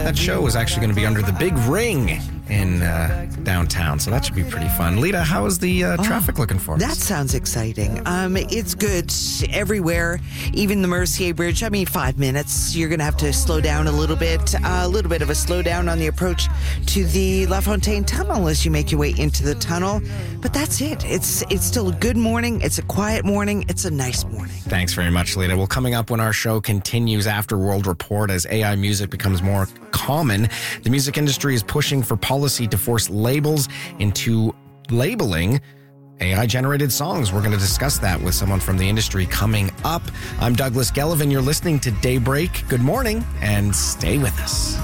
That show is actually going to be under the Big Ring in downtown, so that should be pretty fun. Lita, how is the traffic looking for us? That sounds exciting. It's good everywhere, even the Mercier Bridge. 5 minutes. You're going to have to slow down a little bit of a slowdown on the approach to the La Fontaine Tunnel as you make your way into the tunnel. But that's it. It's still a good morning. It's a quiet morning. It's a nice morning. Thanks very much, Lita. Well, coming up when our show continues after World Report, as AI music becomes more common, the music industry is pushing for policy to force labels into labeling AI-generated songs. We're going to discuss that with someone from the industry coming up. I'm Douglas Gellivan. You're listening to Daybreak. Good morning, and stay with us.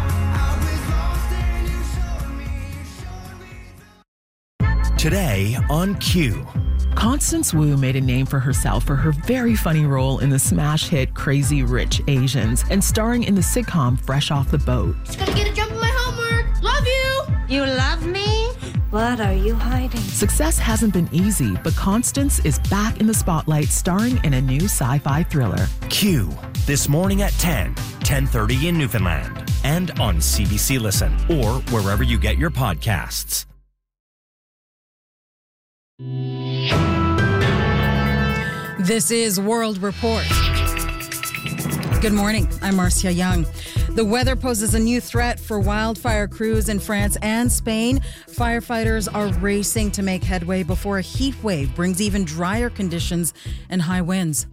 Today on Q. Constance Wu made a name for herself for her very funny role in the smash hit Crazy Rich Asians and starring in the sitcom Fresh Off the Boat. Just gotta get a jump on my homework. Love you. You love me? What are you hiding? Success hasn't been easy, but Constance is back in the spotlight starring in a new sci-fi thriller. Q. This morning at 10:30 in Newfoundland, and on CBC Listen or wherever you get your podcasts. This is World Report. Good morning. I'm Marcia Young. The weather poses a new threat for wildfire crews in France and Spain. Firefighters are racing to make headway before a heat wave brings even drier conditions and high winds.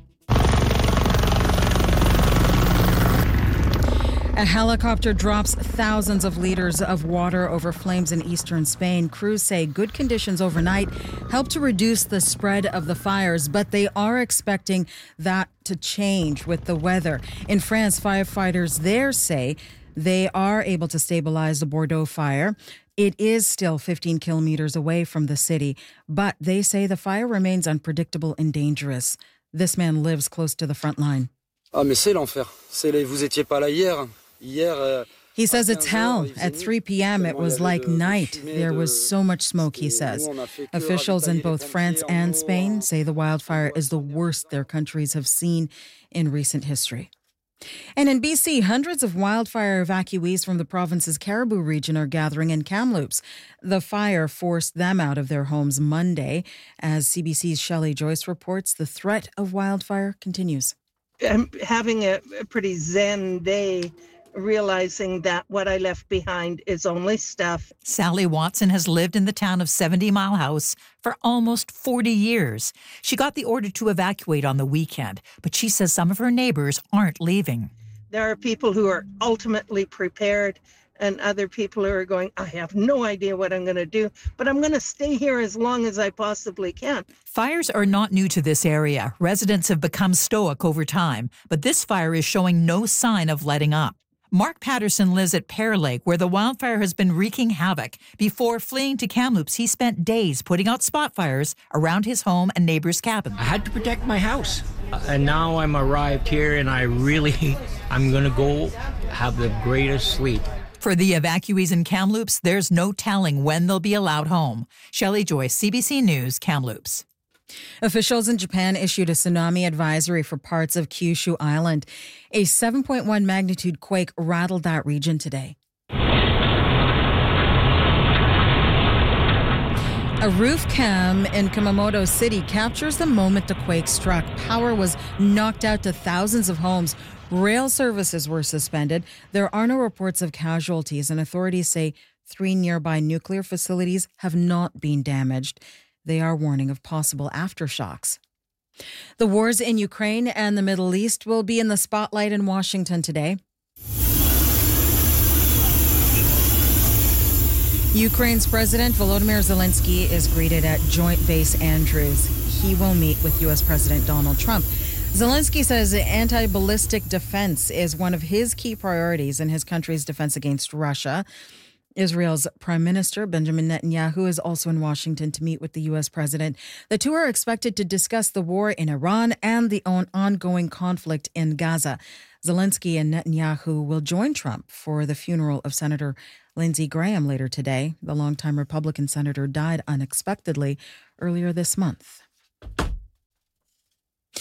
A helicopter drops thousands of liters of water over flames in eastern Spain. Crews say good conditions overnight help to reduce the spread of the fires, but they are expecting that to change with the weather. In France, firefighters there say they are able to stabilize the Bordeaux fire. It is still 15 kilometers away from the city, but they say the fire remains unpredictable and dangerous. This man lives close to the front line. Ah, mais c'est l'enfer. Vous étiez pas là hier. He says it's hell. At 3 p.m., it was like night. There was so much smoke, he says. Officials in both France and Spain say the wildfire is the worst their countries have seen in recent history. And in BC, hundreds of wildfire evacuees from the province's Cariboo region are gathering in Kamloops. The fire forced them out of their homes Monday. As CBC's Shelley Joyce reports, the threat of wildfire continues. I'm having a pretty zen day, realizing that what I left behind is only stuff. Sally Watson has lived in the town of 70 Mile House for almost 40 years. She got the order to evacuate on the weekend, but she says some of her neighbors aren't leaving. There are people who are ultimately prepared and other people who are going, I have no idea what I'm going to do, but I'm going to stay here as long as I possibly can. Fires are not new to this area. Residents have become stoic over time, but this fire is showing no sign of letting up. Mark Patterson lives at Pear Lake, where the wildfire has been wreaking havoc. Before fleeing to Kamloops, he spent days putting out spot fires around his home and neighbors' cabins. I had to protect my house. And now I'm arrived here, and I'm going to go have the greatest sleep. For the evacuees in Kamloops, there's no telling when they'll be allowed home. Shelley Joyce, CBC News, Kamloops. Officials in Japan issued a tsunami advisory for parts of Kyushu Island. A 7.1 magnitude quake rattled that region today. A roof cam in Kumamoto City captures the moment the quake struck. Power was knocked out to thousands of homes. Rail services were suspended. There are no reports of casualties, and authorities say 3 nearby nuclear facilities have not been damaged. They are warning of possible aftershocks. The wars in Ukraine and the Middle East will be in the spotlight in Washington today. Ukraine's President Volodymyr Zelensky is greeted at Joint Base Andrews. He will meet with U.S. President Donald Trump. Zelensky says anti-ballistic defense is one of his key priorities in his country's defense against Russia. Israel's Prime Minister Benjamin Netanyahu is also in Washington to meet with the U.S. president. The two are expected to discuss the war in Iran and the ongoing conflict in Gaza. Zelensky and Netanyahu will join Trump for the funeral of Senator Lindsey Graham later today. The longtime Republican senator died unexpectedly earlier this month.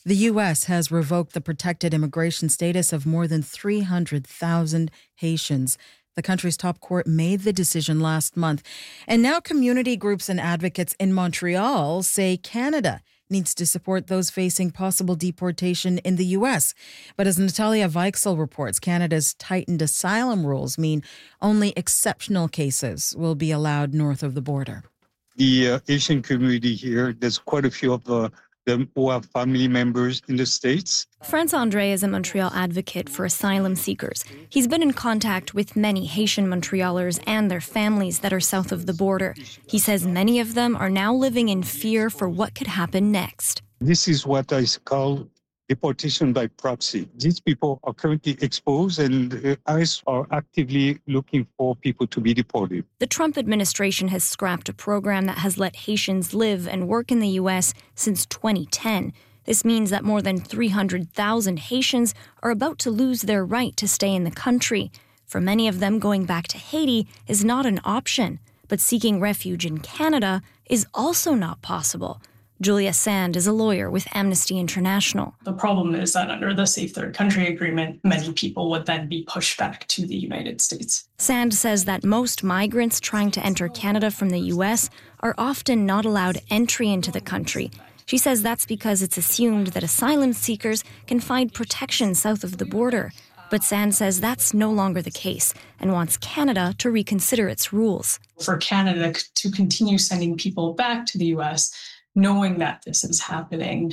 The U.S. has revoked the protected immigration status of more than 300,000 Haitians. The country's top court made the decision last month. And now community groups and advocates in Montreal say Canada needs to support those facing possible deportation in the U.S. But as Natalia Weichsel reports, Canada's tightened asylum rules mean only exceptional cases will be allowed north of the border. The Asian community here, there's quite a few of them who have family members in the States. France-André is a Montreal advocate for asylum seekers. He's been in contact with many Haitian Montrealers and their families that are south of the border. He says many of them are now living in fear for what could happen next. This is what I call deportation by proxy. These people are currently exposed and ICE are actively looking for people to be deported. The Trump administration has scrapped a program that has let Haitians live and work in the U.S. since 2010. This means that more than 300,000 Haitians are about to lose their right to stay in the country. For many of them, going back to Haiti is not an option, but seeking refuge in Canada is also not possible. Julia Sand is a lawyer with Amnesty International. The problem is that under the Safe Third Country Agreement, many people would then be pushed back to the United States. Sand says that most migrants trying to enter Canada from the U.S. are often not allowed entry into the country. She says that's because it's assumed that asylum seekers can find protection south of the border. But Sand says that's no longer the case and wants Canada to reconsider its rules. For Canada to continue sending people back to the U.S., knowing that this is happening,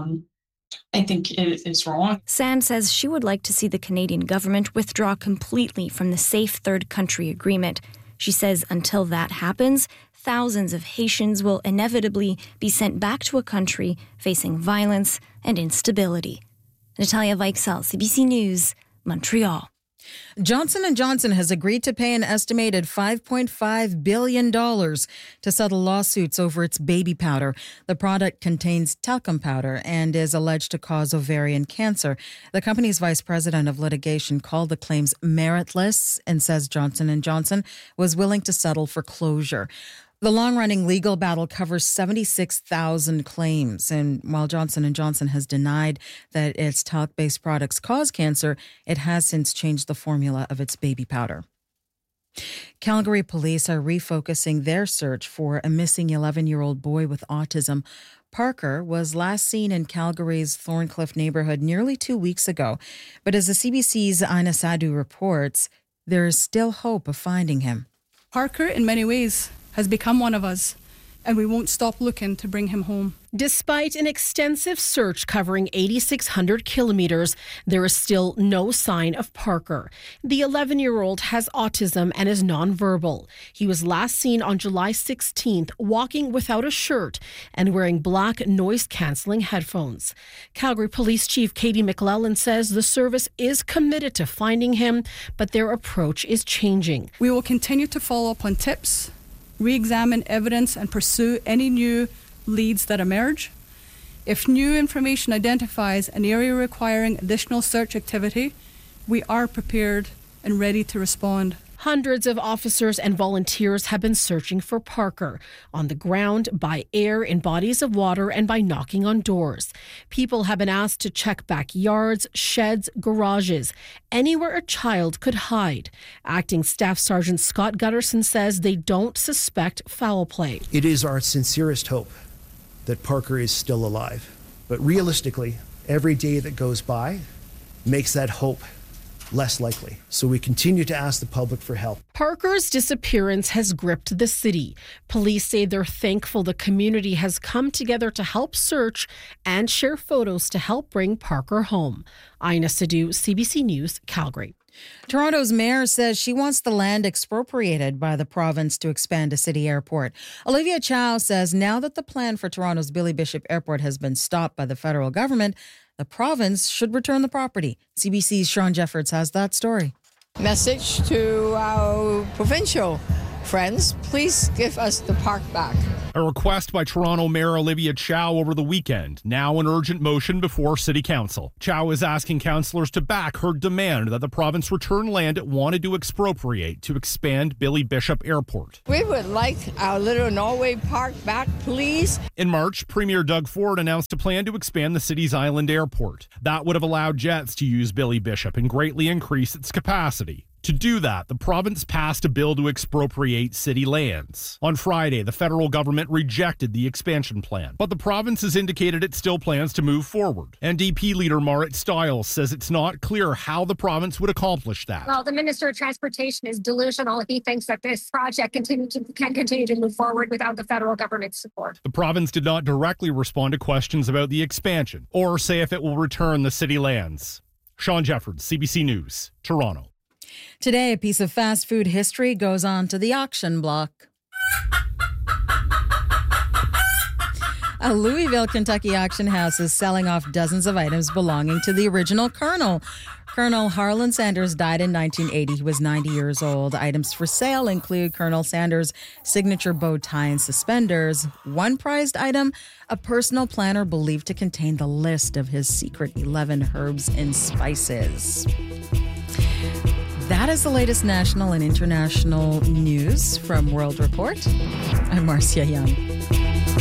I think it is wrong. Sand says she would like to see the Canadian government withdraw completely from the Safe Third Country Agreement. She says until that happens, thousands of Haitians will inevitably be sent back to a country facing violence and instability. Natalia Weichsel, CBC News, Montreal. Johnson & Johnson has agreed to pay an estimated $5.5 billion to settle lawsuits over its baby powder. The product contains talcum powder and is alleged to cause ovarian cancer. The company's vice president of litigation called the claims meritless and says Johnson & Johnson was willing to settle for closure. The long-running legal battle covers 76,000 claims, and while Johnson & Johnson has denied that its talc-based products cause cancer, it has since changed the formula of its baby powder. Calgary police are refocusing their search for a missing 11-year-old boy with autism. Parker was last seen in Calgary's Thorncliffe neighborhood nearly 2 weeks ago, but as the CBC's Aina Sadhu reports, there is still hope of finding him. Parker, in many ways, has become one of us, and we won't stop looking to bring him home. Despite an extensive search covering 8,600 kilometers, there is still no sign of Parker. The 11-year-old has autism and is nonverbal. He was last seen on July 16th walking without a shirt and wearing black noise-canceling headphones. Calgary Police Chief Katie McLellan says the service is committed to finding him, but their approach is changing. We will continue to follow up on tips, re-examine evidence and pursue any new leads that emerge. If new information identifies an area requiring additional search activity, we are prepared and ready to respond. Hundreds of officers and volunteers have been searching for Parker on the ground, by air, in bodies of water, and by knocking on doors. People have been asked to check backyards, sheds, garages, anywhere a child could hide. Acting Staff Sergeant Scott Gutterson says they don't suspect foul play. It is our sincerest hope that Parker is still alive. But realistically, every day that goes by makes that hope less likely. So we continue to ask the public for help. Parker's disappearance has gripped the city. Police say they're thankful the community has come together to help search and share photos to help bring Parker home. Aina Sadhu, CBC News, Calgary. Toronto's mayor says she wants the land expropriated by the province to expand a city airport. Olivia Chow says now that the plan for Toronto's Billy Bishop Airport has been stopped by the federal government, the province should return the property. CBC's Sean Jeffords has that story. Message to our provincial friends, please give us the park back. A request by Toronto Mayor Olivia Chow over the weekend, now an urgent motion before City Council. Chow is asking councillors to back her demand that the province return land it wanted to expropriate to expand Billy Bishop Airport. We would like our little Norway Park back, please. In March, Premier Doug Ford announced a plan to expand the city's island airport. That would have allowed jets to use Billy Bishop and greatly increase its capacity. To do that, the province passed a bill to expropriate city lands. On Friday, the federal government rejected the expansion plan, but the province has indicated it still plans to move forward. NDP leader Marit Stiles says it's not clear how the province would accomplish that. Well, the Minister of Transportation is delusional. He thinks that this project can continue to move forward without the federal government's support. The province did not directly respond to questions about the expansion or say if it will return the city lands. Sean Jeffords, CBC News, Toronto. Today, a piece of fast food history goes on to the auction block. A Louisville, Kentucky auction house is selling off dozens of items belonging to the original Colonel. Colonel Harlan Sanders died in 1980. He was 90 years old. Items for sale include Colonel Sanders' signature bow tie and suspenders. One prized item, a personal planner believed to contain the list of his secret 11 herbs and spices. That is the latest national and international news from World Report. I'm Marcia Young.